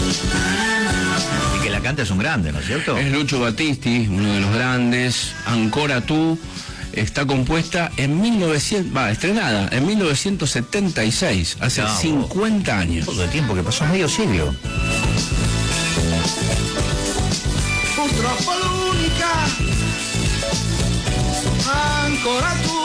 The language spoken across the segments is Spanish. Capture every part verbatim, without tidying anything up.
Y que la canta es un grande, ¿no es cierto? Es Lucho Battisti, uno de los grandes. Ancora tú está compuesta en mil novecientos, va, estrenada en mil novecientos setenta y seis, hace no, cincuenta años. Todo el tiempo que pasó, medio siglo. Ancora tú.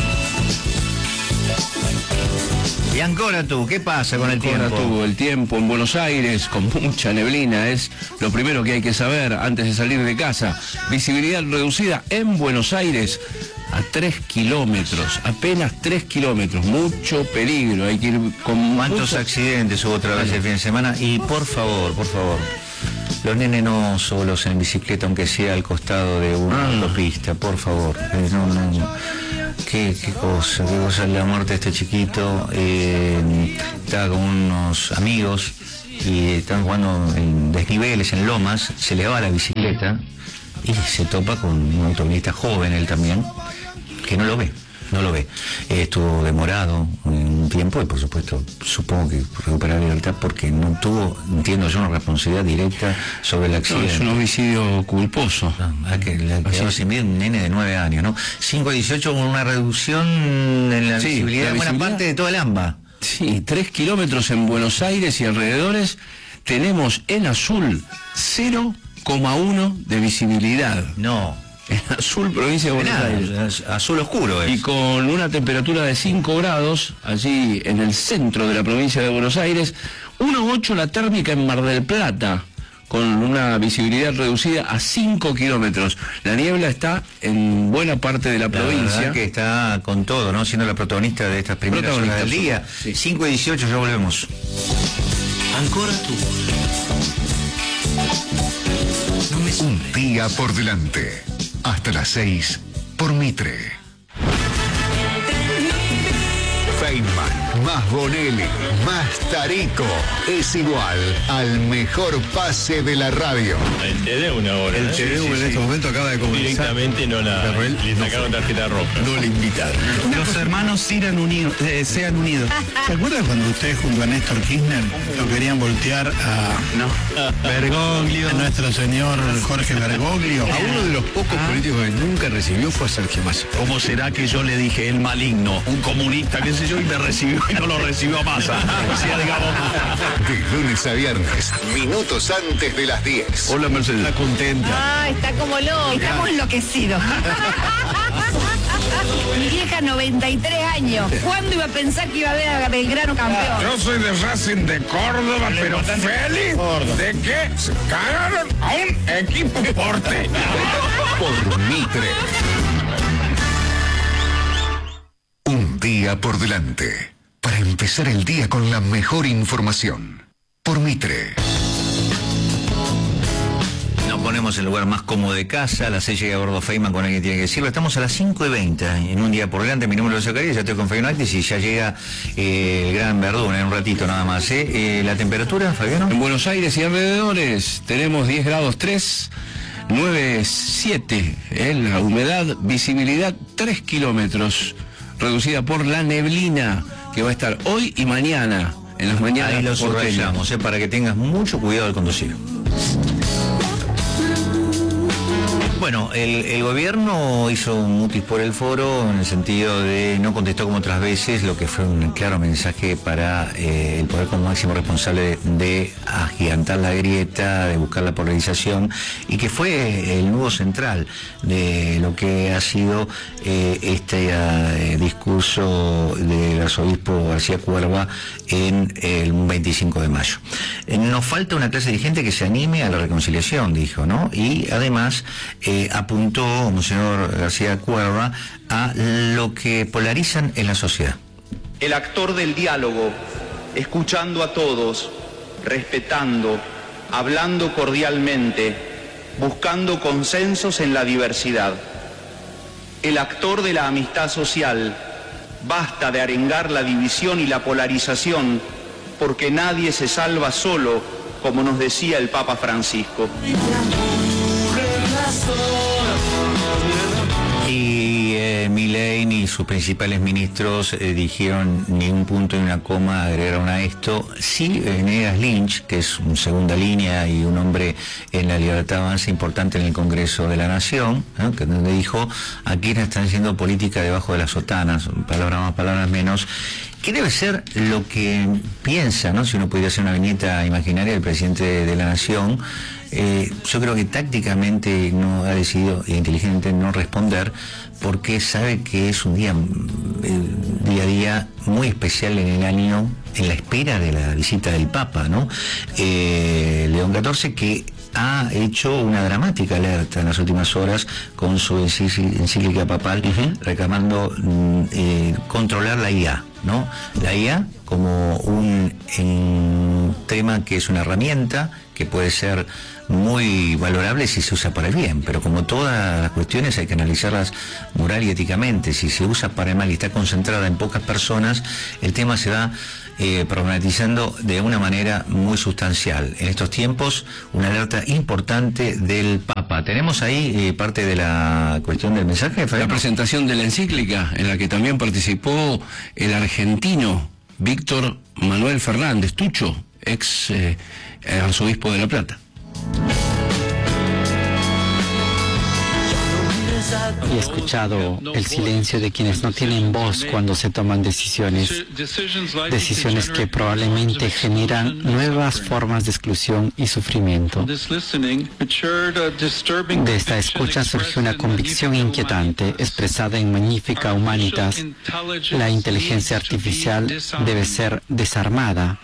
Y ancora tú, ¿qué pasa con el ancora tiempo? Tú, el tiempo en Buenos Aires, con mucha neblina, es lo primero que hay que saber antes de salir de casa. Visibilidad reducida en Buenos Aires a tres kilómetros, apenas tres kilómetros, mucho peligro, hay que ir con... ¿Cuántos mucho... accidentes hubo otra vez el fin de semana? Y por favor, por favor, los nenes no solos en bicicleta, aunque sea al costado de una ah. autopista, por favor. No, no, no. Qué, qué cosa, qué cosa la muerte de este chiquito. Eh, estaba con unos amigos y estaban jugando en desniveles, en lomas, se le va la bicicleta y se topa con un automovilista joven, él también, que no lo ve. No lo ve. Eh, estuvo demorado un tiempo y por supuesto supongo que recuperar la libertad porque no tuvo, entiendo yo, una responsabilidad directa sobre el accidente. No, es un homicidio culposo. Ah, que le quedó sin vida un nene de nueve años, ¿no? cinco a dieciocho con una reducción en la sí, visibilidad de buena parte de toda el AMBA. Sí, tres kilómetros en Buenos Aires y alrededores. Tenemos en azul cero coma uno de visibilidad. No. En azul, provincia de Buenos Nada, Aires. Azul oscuro es. Y con una temperatura de cinco grados, allí en el centro de la provincia de Buenos Aires. uno coma ocho la térmica en Mar del Plata, con una visibilidad reducida a cinco kilómetros. La niebla está en buena parte de la, la provincia. Verdad que está con todo, ¿no? Siendo la protagonista de estas primeras horas del día. Sí. cinco y dieciocho, ya volvemos. Ancora tú. No me... Un día por delante. Hasta las seis por Mitre. Feynman, más Bonelli, más Tarico, es igual al mejor pase de la radio. El T D una hora. El T D sí, sí, en sí. este momento acaba de comenzar. Directamente no la, le sacaron no, tarjeta roja. No le invitaron. Los hermanos sean unidos, eh, sean unidos. ¿Se acuerdan cuando ustedes junto a Néstor Kirchner lo querían voltear a no. Bergoglio, a nuestro señor Jorge Bergoglio? A uno de los pocos ah. políticos que nunca recibió fue a Sergio Massa. ¿Cómo será que yo le dije el maligno, un comunista, qué sé yo, y me recibió y no lo recibió a Massa? O sea, digamos... De lunes a viernes, minutos antes de las diez. Hola, Mercedes. Está contenta. Ah, está como loco. Estamos enloquecidos. Mi vieja, noventa y tres años. ¿Cuándo iba a pensar que iba a ver a Belgrano campeón? Yo soy de Racing de Córdoba, pero feliz de que se cagaron a un equipo porte. Por Mitre. Un día por delante. Para empezar el día con la mejor información. Por Mitre. Nos ponemos en el lugar más cómodo de casa. A las seis llega Gordo Feynman con alguien que tiene que decirlo. Estamos a las cinco y veinte en un día por delante. Mi número es Zacarías, ya estoy con Fabián Actis y ya llega eh, el gran Verdún en un ratito nada más. ¿eh? Eh, ¿La temperatura, Fabiano? En Buenos Aires y alrededores tenemos diez grados tres, nueve siete. ¿eh? La humedad, visibilidad tres kilómetros, reducida por la neblina que va a estar hoy y mañana. En las mañanas. Ahí lo subrayamos, ¿eh? Para que tengas mucho cuidado al conducir. Bueno, el, el gobierno hizo un mutis por el foro en el sentido de no contestó como otras veces, lo que fue un claro mensaje para eh, el poder como máximo responsable de, de agigantar la grieta, de buscar la polarización, y que fue el nudo central de lo que ha sido eh, este eh, discurso del arzobispo García Cuerva en el veinticinco de mayo. Eh, nos falta una clase dirigente que se anime a la reconciliación, dijo, ¿no? Y además... Eh, Eh, apuntó Monseñor García Cuerva a lo que polarizan en la sociedad. El actor del diálogo, escuchando a todos, respetando, hablando cordialmente, buscando consensos en la diversidad. El actor de la amistad social, basta de arengar la división y la polarización, porque nadie se salva solo, como nos decía el Papa Francisco. Y eh, Milei Milei ni sus principales ministros eh, dijeron ni un punto ni una coma, agregaron a esto. Sí, Venegas Lynch, que es un segunda línea y un hombre en la Libertad Avanza importante en el Congreso de la Nación, ¿no? Que donde dijo, aquí están haciendo política debajo de las sotanas, palabras más, palabras menos. ¿Qué debe ser lo que piensa, ¿no? Si uno pudiera hacer una viñeta imaginaria del presidente de, de la Nación? Eh, yo creo que tácticamente no ha decidido inteligentemente no responder, porque sabe que es un día, eh, día a día muy especial en el año, en la espera de la visita del Papa, ¿no? Eh, León catorce, que ha hecho una dramática alerta en las últimas horas con su encíclica papal, uh-huh. reclamando eh, controlar la I A, ¿no? La I A como un, un tema que es una herramienta que puede ser muy valorable si se usa para el bien, pero como todas las cuestiones hay que analizarlas moral y éticamente. Si se usa para el mal y está concentrada en pocas personas, el tema se va eh, problematizando de una manera muy sustancial. En estos tiempos, una alerta importante del Papa. Tenemos ahí eh, parte de la cuestión del mensaje, Fabián. La presentación de la encíclica, en la que también participó el argentino Víctor Manuel Fernández Tucho, ex eh, arzobispo de La Plata. Y he escuchado el silencio de quienes no tienen voz cuando se toman decisiones, decisiones que probablemente generan nuevas formas de exclusión y sufrimiento. De esta escucha surgió una convicción inquietante expresada en Magnificat Humanitas: la inteligencia artificial debe ser desarmada.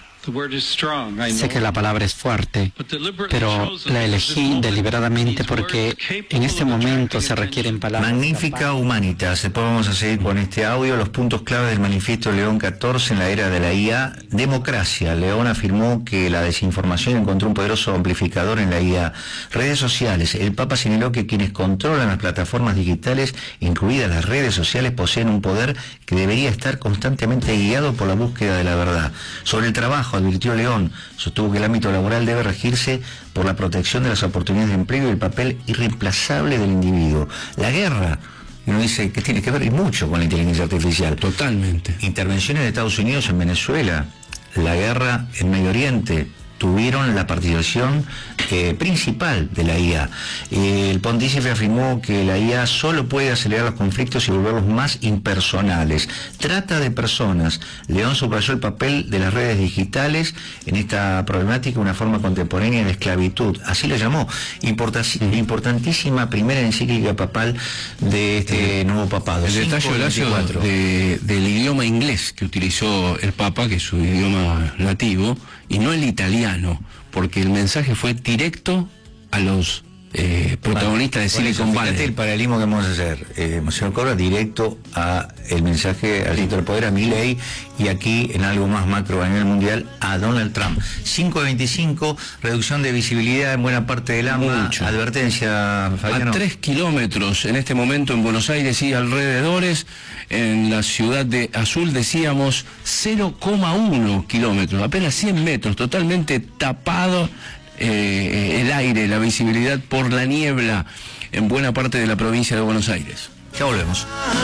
Sé que la palabra es fuerte, pero la elegí deliberadamente porque en este momento se requieren palabras. Magnificat Humanitas. Después vamos a seguir con este audio. Los puntos clave del manifiesto León catorce en la era de la I A. Democracia. León afirmó que la desinformación encontró un poderoso amplificador en la I A. Redes sociales. El Papa señaló que quienes controlan las plataformas digitales, incluidas las redes sociales, poseen un poder que debería estar constantemente guiado por la búsqueda de la verdad. Sobre el trabajo, advirtió León, sostuvo que el ámbito laboral debe regirse por la protección de las oportunidades de empleo y el papel irreemplazable del individuo. La guerra, y uno dice que tiene que ver y mucho con la inteligencia artificial. Totalmente. Intervenciones de Estados Unidos en Venezuela, la guerra en Medio Oriente, tuvieron la participación eh, principal de la I A. Eh, el pontífice afirmó que la I A solo puede acelerar los conflictos y volverlos más impersonales. Trata de personas. León subrayó el papel de las redes digitales en esta problemática, una forma contemporánea de esclavitud. Así lo llamó. Importas- importantísima primera encíclica papal de este eh, nuevo papado. El detalle, Horacio, de, del idioma inglés que utilizó el Papa, que es su idioma nativo, y no el italiano, porque el mensaje fue directo a los eh, protagonistas de Silicon Valley. Fíjate el paralelismo que vamos a hacer, eh, señor Cobra, directo a el mensaje al centro del poder, a Milei, y aquí en algo más macro a nivel mundial a Donald Trump. cinco de veinticinco, reducción de visibilidad en buena parte del A M A. Mucho. Advertencia, Fabiano. A tres kilómetros en este momento en Buenos Aires y alrededores. En la ciudad de Azul decíamos cero coma uno kilómetros, apenas cien metros, totalmente tapado eh, el aire, la visibilidad por la niebla en buena parte de la provincia de Buenos Aires. Ya volvemos.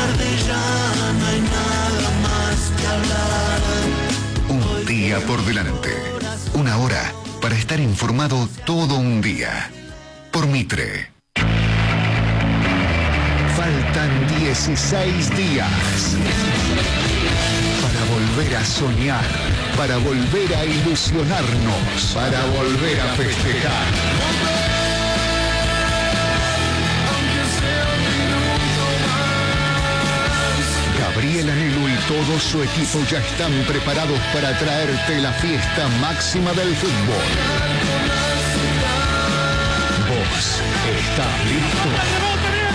Un día por delante, una hora para estar informado todo un día. Por Mitre. Faltan dieciséis días para volver a soñar, para volver a ilusionarnos, para volver a festejar. Gabriel Anelo y todo su equipo ya están preparados para traerte la fiesta máxima del fútbol. ¿Vos estás listo?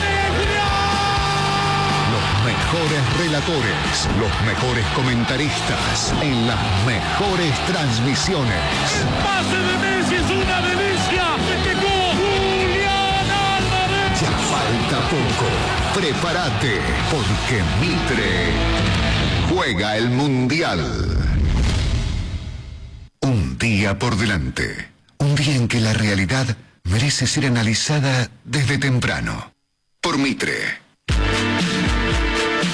Los mejores relatores, los mejores comentaristas, en las mejores transmisiones. El pase de Messi es una delicia. Pegó Julián Álvarez. Ya falta poco. Prepárate, porque Mitre juega el Mundial. Un día por delante. Un día en que la realidad merece ser analizada desde temprano. Por Mitre.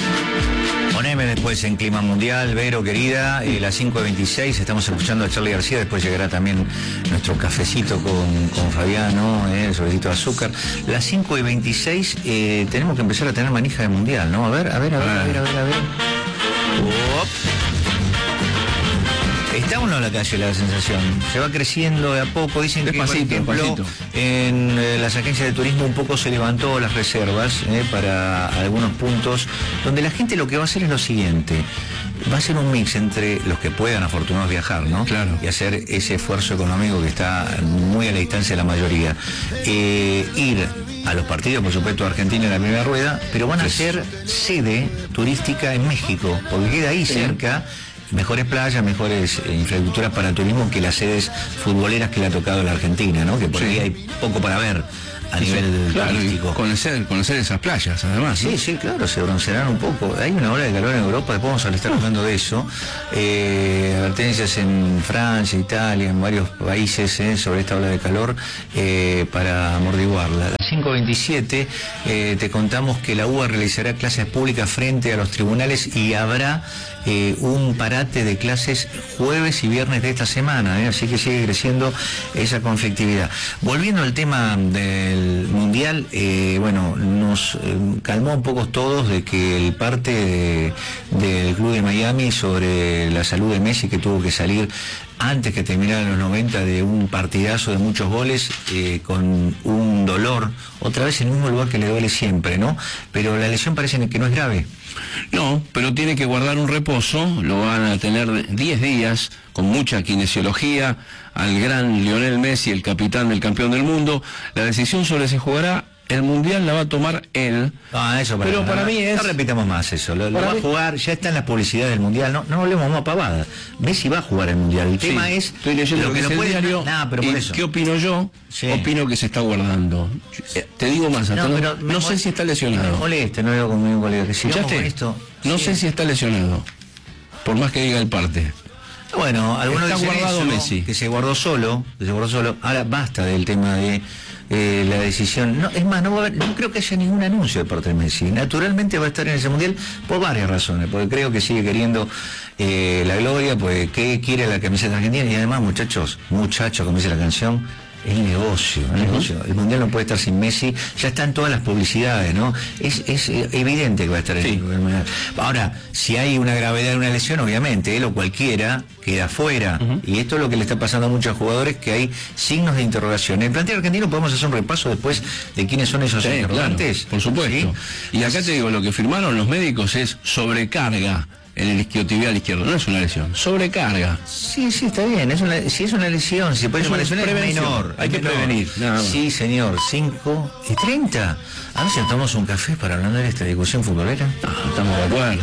eme después en Clima Mundial. Vero, querida, eh, las cinco y veintiséis, estamos escuchando a Charly García, después llegará también nuestro cafecito con, con Fabiano, eh, el sobrecito de azúcar. Las cinco y veintiséis, eh, tenemos que empezar a tener manija de Mundial, ¿no? A ver, a ver, a ver, a ver, a ver, a ver. Uop. Está uno en la calle, la sensación. Se va creciendo de a poco. Dicen despacito, que, por ejemplo, en eh, las agencias de turismo un poco se levantó las reservas eh, para algunos puntos, donde la gente lo que va a hacer es lo siguiente. Va a ser un mix entre los que puedan afortunados viajar, ¿no? Claro. Y hacer ese esfuerzo económico que está muy a la distancia de la mayoría. Eh, ir a los partidos, por supuesto, de Argentina en la primera rueda, pero van a ser sede turística en México, porque queda ahí sí. cerca. Mejores playas, mejores eh, infraestructuras para el turismo que las sedes futboleras que le ha tocado a la Argentina, ¿no? Que por sí. ahí hay poco para ver a sí, nivel claro, turístico. Y conocer, conocer esas playas, además. Sí, ¿no? sí, claro, se broncearán un poco. Hay una ola de calor en Europa, después vamos a estar hablando de eso. Eh, advertencias en Francia, Italia, en varios países eh, sobre esta ola de calor eh, para amortiguarla. A las cinco veintisiete eh, te contamos que la U B A realizará clases públicas frente a los tribunales y habrá Eh, un parate de clases jueves y viernes de esta semana, ¿eh? Así que sigue creciendo esa conflictividad. Volviendo al tema del Mundial, eh, bueno, nos eh, calmó un poco todos de que el parte de, del club de Miami sobre la salud de Messi, que tuvo que salir antes que terminaran los noventa de un partidazo de muchos goles, eh, con un dolor, otra vez en el mismo lugar que le duele siempre, ¿no? Pero la lesión parece que no es grave. No, pero tiene que guardar un reposo, lo van a tener diez días, con mucha kinesiología, al gran Lionel Messi, el capitán del campeón del mundo. La decisión sobre si jugará el Mundial la va a tomar él. Ah, eso para pero no, para no, mí es... No repitamos más eso, lo, lo va mí... a jugar, ya está en la publicidad del Mundial, no, no hablemos más pavadas. Messi va a jugar el Mundial, el sí, tema es... Estoy leyendo lo que, que no puede diario, nah, pero por y eso. ¿Qué opino yo? Sí. Opino que se está guardando. Te digo más, hasta no, no, no sé si está lesionado. No moleste, no veo conmigo, colega, que sigamos con esto. No sí. sé si está lesionado, por más que diga el parte. Bueno, algunos está dicen guardado eso, Messi. que se guardó solo, que se guardó solo. Ahora basta del tema de eh, la decisión. No, es más, no, va a haber, no creo que haya ningún anuncio de parte de Messi. Naturalmente va a estar en ese Mundial por varias razones, porque creo que sigue queriendo eh, la gloria, pues que quiere la camiseta argentina, y además, muchachos, muchachos, como dice la canción, el negocio, el uh-huh. negocio. El Mundial no puede estar sin Messi, ya están todas las publicidades, ¿no? Es, es evidente que va a estar sí. en el Mundial. Ahora, si hay una gravedad de una lesión, obviamente, él o cualquiera queda fuera. Uh-huh. Y esto es lo que le está pasando a muchos jugadores, que hay signos de interrogación. En el plantel argentino podemos hacer un repaso después de quiénes son esos sí, interrogantes. Claro, por supuesto. ¿Sí? Y acá te digo, lo que firmaron los médicos es sobrecarga en el isquiotibial izquierdo, no es una lesión, sobrecarga. Sí, sí, está bien, es una, si es una lesión, si puede ser una lesión es menor, hay que menor. prevenir. Nada más. Sí, señor, cinco y treinta. A ver si tomamos un café para hablar de esta discusión futbolera. Ah, estamos de acuerdo.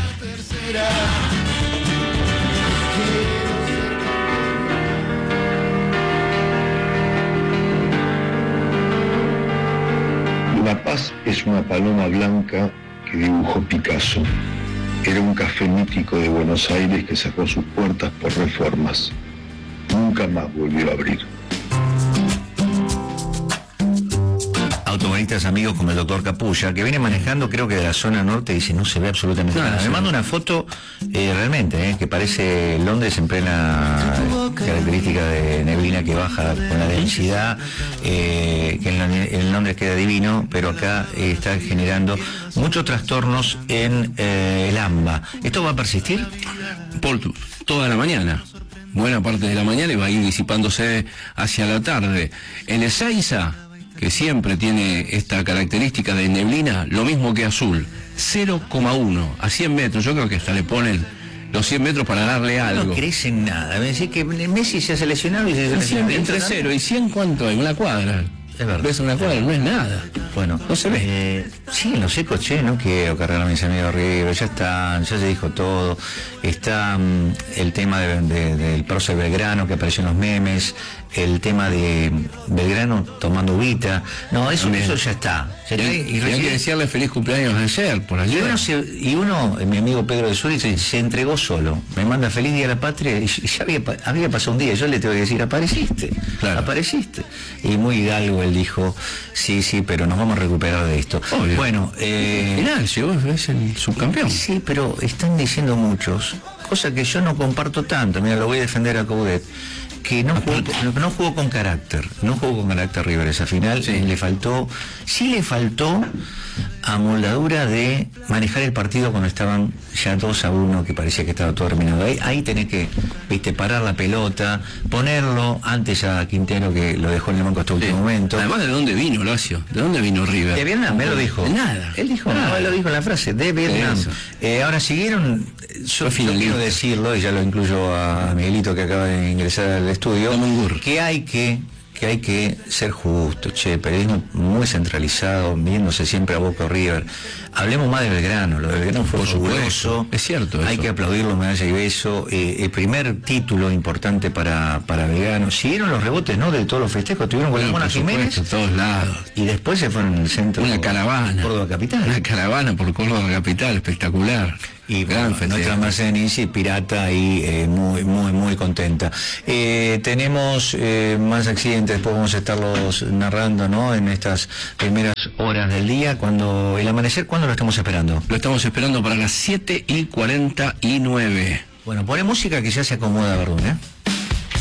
La Paz es una paloma blanca que dibujó Picasso. Era un café mítico de Buenos Aires que sacó sus puertas por reformas. Nunca más volvió a abrir. Automovilistas amigos como el doctor Capulla, que viene manejando, creo que de la zona norte, dice no se ve absolutamente nada. Me manda una foto eh, realmente, eh, que parece Londres en plena característica de neblina que baja con la densidad, eh, que en, en Londres queda divino, pero acá eh, está generando muchos trastornos en eh, el AMBA. ¿Esto va a persistir? Por toda la mañana. Buena parte de la mañana y va a ir disipándose hacia la tarde. En Ezeiza, que siempre tiene esta característica de neblina, lo mismo que Azul, cero coma uno a cien metros. Yo creo que hasta le ponen los cien metros para darle algo. No crecen nada. Me decís que Messi se ha seleccionado y se ha seleccionado. Entre cero y cien, ¿cuánto hay? Una cuadra. Es verdad. ¿Ves una cuadra? No es nada. Bueno, no se ve. Eh, sí, en los secos, che, no quiero cargar a mis amigos arriba, ya están, ya se dijo todo. Está um, el tema de, de, del prócer Belgrano que apareció en los memes. el tema de Belgrano tomando uvita. No, eso, eso ya está. Ya está. Y, y, y hay que decirle feliz cumpleaños ayer, por ayer. Y uno, se, y uno mi amigo Pedro de Zurich, sí. se entregó solo. Me manda feliz día a la patria y ya había, había pasado un día. Yo le tengo que decir, apareciste, claro. apareciste. Y muy hidalgo él dijo, sí, sí, pero nos vamos a recuperar de esto. Obvio. Bueno, eh, Ignacio, es el subcampeón. Sí, pero están diciendo muchos, cosa que yo no comparto tanto. Mira, lo voy a defender a Coudet, que no jugó, no jugó con carácter, no jugó con carácter River esa final, sí. le faltó, sí le faltó amoldadura de manejar el partido cuando estaban ya dos a uno, que parecía que estaba todo terminado. Ahí, ahí tenés que, viste, parar la pelota, ponerlo, antes ya a Quintero que lo dejó en el banco hasta el sí. último momento. Además, ¿de dónde vino, Horacio? ¿De dónde vino River? De Vietnam, él lo dijo. De nada. Él dijo, nada. no, él lo dijo en la frase, de Vietnam. Eh, ahora siguieron, yo, yo quiero decirlo, y ya lo incluyo a Miguelito que acaba de ingresar al estudio, que hay que que hay que ser justo, che, periodismo muy centralizado, viéndose siempre a Boca o River. Hablemos más de Belgrano, lo de Belgrano fue fabuloso, es cierto. Hay eso. que aplaudirlo, medalla y beso. Eh, el primer título importante para, para Belgrano. Siguieron los rebotes, ¿no? De todos los festejos, tuvieron con bueno, la Jiménez. A todos lados. Y después se fueron al centro. Una caravana. Córdoba Capital. Una caravana por Córdoba Capital, espectacular. Y bueno, nuestra Mercedes pirata y eh, muy, muy, muy contenta. Eh, tenemos eh, más accidentes, después vamos a estarlos narrando, ¿no? En estas primeras horas del día, cuando el amanecer, ¿cuándo lo estamos esperando? Lo estamos esperando para las siete y cuarenta y nueve. Bueno, pone música que ya se acomoda, Verdún, ¿eh?